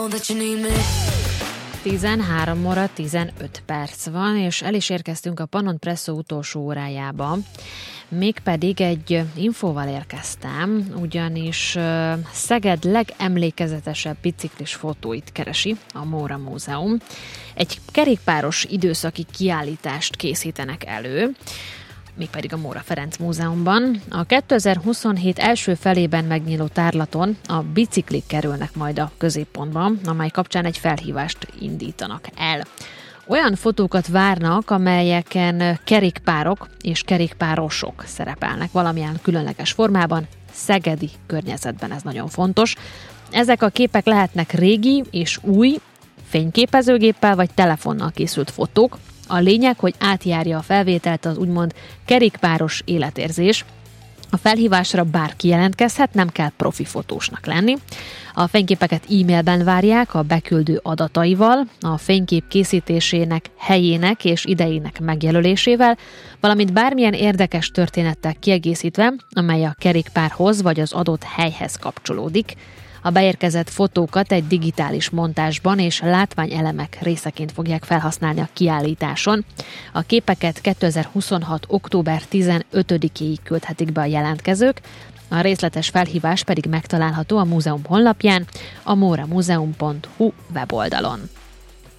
13 óra 15 perc van, és el is érkeztünk a Pannon Presszó utolsó órájába. Mégpedig egy infóval érkeztem, ugyanis Szeged legemlékezetesebb biciklis fotóit keresi a Móra Múzeum. Egy kerékpáros időszaki kiállítást készítenek elő, mégpedig a Móra Ferenc Múzeumban. A 2027 első felében megnyíló tárlaton a biciklik kerülnek majd a középpontba, amely kapcsán egy felhívást indítanak el. Olyan fotókat várnak, amelyeken kerékpárok és kerékpárosok szerepelnek valamilyen különleges formában, szegedi környezetben, ez nagyon fontos. Ezek a képek lehetnek régi és új, fényképezőgéppel vagy telefonnal készült fotók. A lényeg, hogy átjárja a felvételt az úgymond kerékpáros életérzés. A felhívásra bárki jelentkezhet, nem kell profi fotósnak lenni. A fényképeket e-mailben várják a beküldő adataival, a fénykép készítésének, helyének és idejének megjelölésével, valamint bármilyen érdekes történettel kiegészítve, amely a kerékpárhoz vagy az adott helyhez kapcsolódik. A beérkezett fotókat egy digitális montázsban és látványelemek részeként fogják felhasználni a kiállításon. A képeket 2026. október 15-éig küldhetik be a jelentkezők, a részletes felhívás pedig megtalálható a múzeum honlapján, a moramuseum.hu weboldalon.